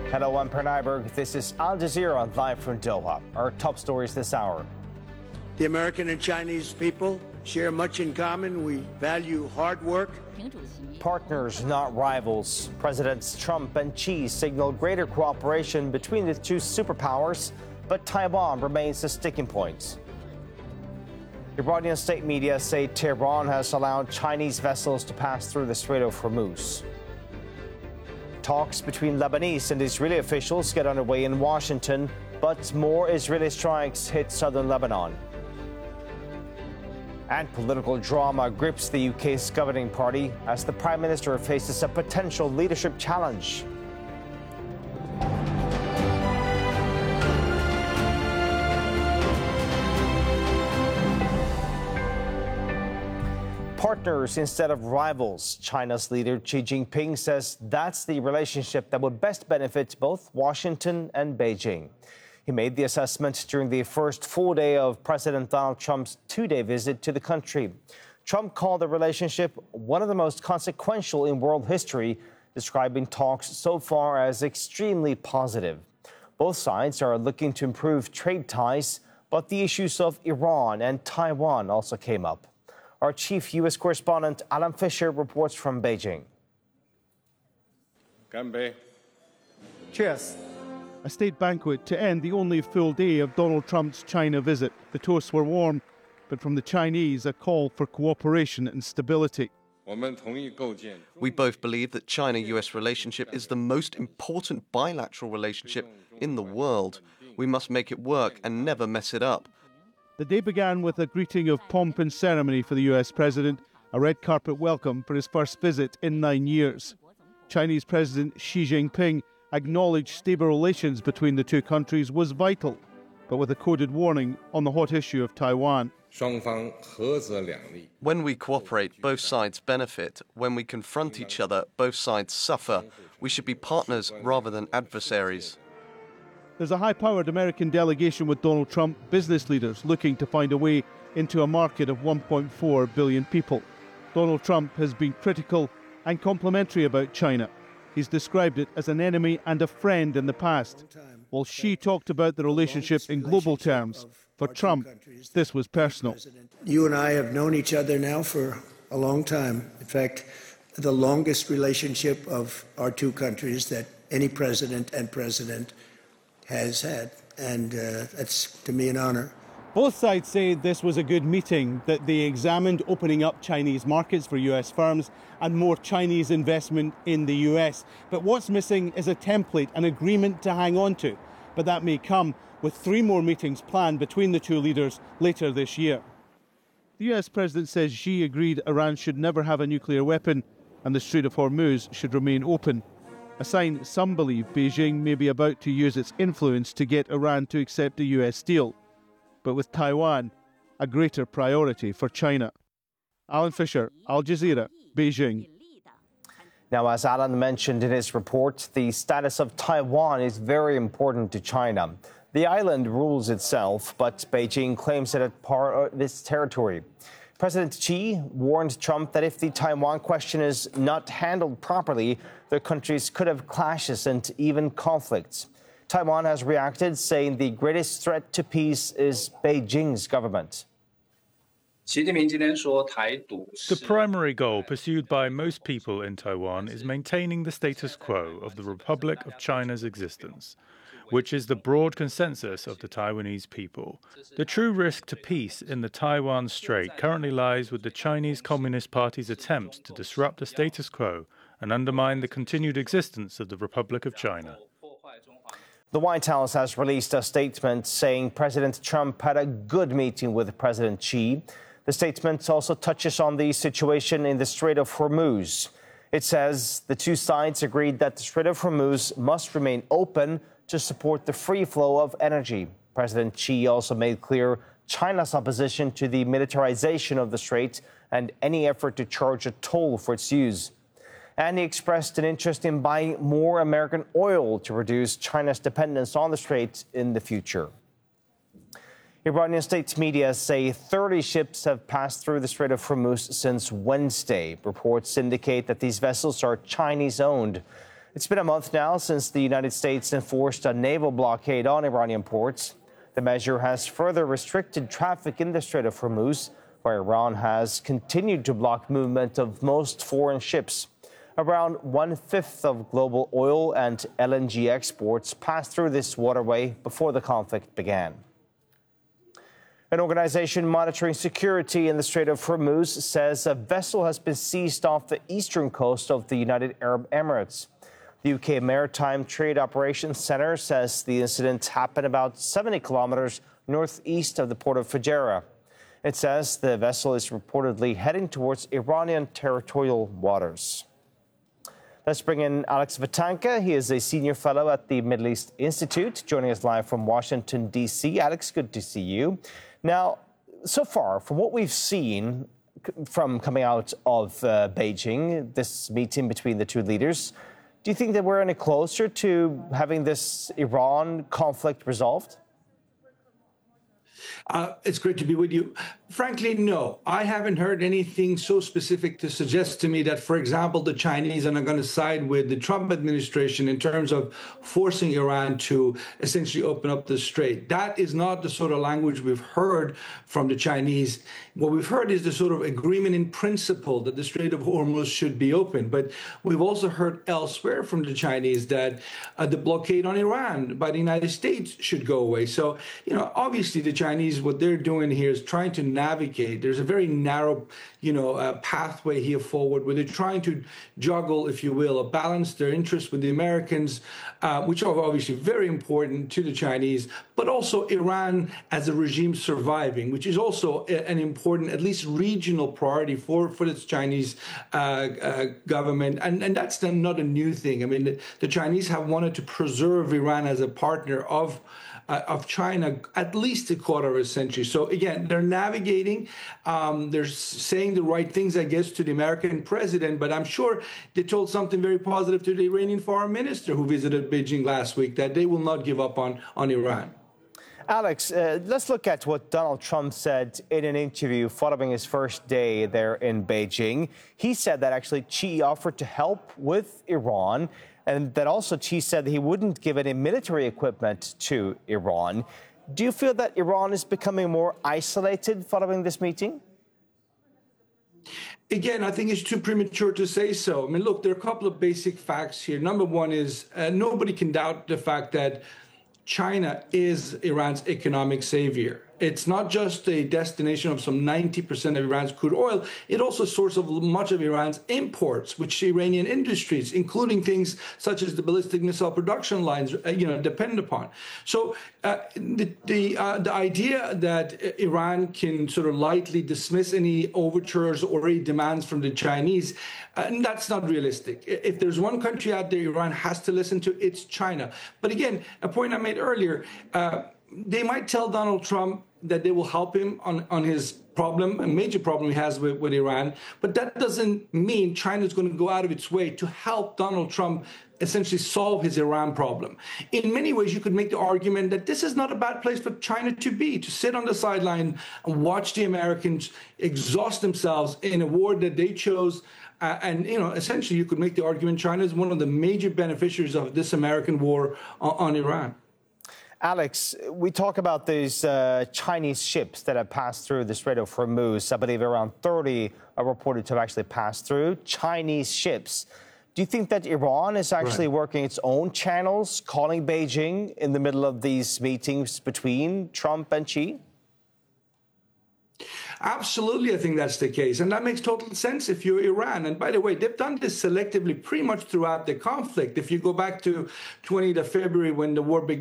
Hello, I'm Per Nyberg. This is Al Jazeera live from Doha. Our top stories this hour. The American and Chinese people share much in common. We value hard work. Partners, not rivals. Presidents Trump and Xi signal greater cooperation between the two superpowers, but Taiwan remains a sticking point. Iranian state media say Tehran has allowed Chinese vessels to pass through the Strait of Hormuz. Talks between Lebanese and Israeli officials get underway in Washington, but more Israeli strikes hit southern Lebanon. And political drama grips the UK's governing party as the Prime Minister faces a potential leadership challenge. Partners instead of rivals. China's leader Xi Jinping says that's the relationship that would best benefit both Washington and Beijing. He made the assessment during the first full day of President Donald Trump's two-day visit to the country. Trump called the relationship one of the most consequential in world history, describing talks so far as extremely positive. Both sides are looking to improve trade ties, but the issues of Iran and Taiwan also came up. Our chief U.S. correspondent Alan Fisher reports from Beijing. Ganbei. Cheers. A state banquet to end the only full day of Donald Trump's China visit. The toasts were warm, but from the Chinese, a call for cooperation and stability. We both believe that China-US relationship is the most important bilateral relationship in the world. We must make it work and never mess it up. The day began with a greeting of pomp and ceremony for the US president, a red carpet welcome for his first visit in 9 years. Chinese President Xi Jinping acknowledged stable relations between the two countries was vital, but with a coded warning on the hot issue of Taiwan. When we cooperate, both sides benefit. When we confront each other, both sides suffer. We should be partners rather than adversaries. There's a high-powered American delegation with Donald Trump, business leaders looking to find a way into a market of 1.4 billion people. Donald Trump has been critical and complimentary about China. He's described it as an enemy and a friend in the past, while Xi talked about the relationship in global terms. For Trump, this was personal. You and I have known each other now for a long time. In fact, the longest relationship of our two countries that any president and president has had, and that's, to me, an honor. Both sides say this was a good meeting, that they examined opening up Chinese markets for US firms and more Chinese investment in the US. But what's missing is a template, an agreement to hang on to. But that may come with 3 more meetings planned between the two leaders later this year. The US president says Xi agreed Iran should never have a nuclear weapon and the Strait of Hormuz should remain open. A sign some believe Beijing may be about to use its influence to get Iran to accept a US deal. But with Taiwan, a greater priority for China. Alan Fisher, Al Jazeera, Beijing. Now, as Alan mentioned in his report, the status of Taiwan is very important to China. The island rules itself, but Beijing claims it as part of its territory. President Xi warned Trump that if the Taiwan question is not handled properly, their countries could have clashes and even conflicts. Taiwan has reacted, saying the greatest threat to peace is Beijing's government. The primary goal pursued by most people in Taiwan is maintaining the status quo of the Republic of China's existence, which is the broad consensus of the Taiwanese people. The true risk to peace in the Taiwan Strait currently lies with the Chinese Communist Party's attempts to disrupt the status quo and undermine the continued existence of the Republic of China. The White House has released a statement saying President Trump had a good meeting with President Xi. The statement also touches on the situation in the Strait of Hormuz. It says the two sides agreed that the Strait of Hormuz must remain open to support the free flow of energy. President Xi also made clear China's opposition to the militarization of the strait and any effort to charge a toll for its use. And he expressed an interest in buying more American oil to reduce China's dependence on the strait in the future. Iranian state media say 30 ships have passed through the Strait of Hormuz since Wednesday. Reports indicate that these vessels are Chinese-owned. It's been a month now since the United States enforced a naval blockade on Iranian ports. The measure has further restricted traffic in the Strait of Hormuz, where Iran has continued to block movement of most foreign ships. Around 1/5 of global oil and LNG exports passed through this waterway before the conflict began. An organization monitoring security in the Strait of Hormuz says a vessel has been seized off the eastern coast of the United Arab Emirates. The UK Maritime Trade Operations Centre says the incident happened about 70 kilometers northeast of the port of Fujairah. It says the vessel is reportedly heading towards Iranian territorial waters. Let's bring in Alex Vatanka. He is a senior fellow at the Middle East Institute, joining us live from Washington, D.C. Alex, good to see you. Now, so far, from what we've seen from coming out of Beijing, this meeting between the two leaders, do you think that we're any closer to having this Iran conflict resolved? It's great to be with you. Frankly, no. I haven't heard anything so specific to suggest to me that, for example, the Chinese are not going to side with the Trump administration in terms of forcing Iran to essentially open up the strait. That is not the sort of language we've heard from the Chinese. What we've heard is the sort of agreement in principle that the Strait of Hormuz should be open. But we've also heard elsewhere from the Chinese that the blockade on Iran by the United States should go away. So, obviously the Chinese, what they're doing here is trying to navigate. There's a very narrow, pathway here forward where they're trying to juggle, if you will, or balance their interests with the Americans, which are obviously very important to the Chinese, but also Iran as a regime surviving, which is also an important, at least regional priority for the Chinese government. And that's not a new thing. I mean, the Chinese have wanted to preserve Iran as a partner of China at least a quarter of a century. So again, they're navigating, they're saying the right things, I guess, to the American president, but I'm sure they told something very positive to the Iranian foreign minister who visited Beijing last week, that they will not give up on Iran. Alex, let's look at what Donald Trump said in an interview following his first day there in Beijing. He said that actually Xi offered to help with Iran, and that also Xi said that he wouldn't give any military equipment to Iran. Do you feel that Iran is becoming more isolated following this meeting? Again, I think it's too premature to say so. I mean, look, there are a couple of basic facts here. Number one is nobody can doubt the fact that China is Iran's economic savior. It's not just a destination of some 90% of Iran's crude oil. It also a source of much of Iran's imports, which Iranian industries, including things such as the ballistic missile production lines, depend upon. So the idea that Iran can sort of lightly dismiss any overtures or any demands from the Chinese, that's not realistic. If there's one country out there Iran has to listen to, it's China. But again, a point I made earlier, they might tell Donald Trump that they will help him on his problem, a major problem he has with Iran. But that doesn't mean China is going to go out of its way to help Donald Trump essentially solve his Iran problem. In many ways, you could make the argument that this is not a bad place for China to be, to sit on the sideline and watch the Americans exhaust themselves in a war that they chose. Essentially, you could make the argument China is one of the major beneficiaries of this American war on Iran. Alex, we talk about these Chinese ships that have passed through the Strait of Hormuz. I believe around 30 are reported to have actually passed through. Chinese ships. Do you think that Iran is actually working its own channels, calling Beijing in the middle of these meetings between Trump and Xi? Absolutely, I think that's the case. And that makes total sense if you're Iran. And by the way, they've done this selectively pretty much throughout the conflict. If you go back to 20th of February when the war began,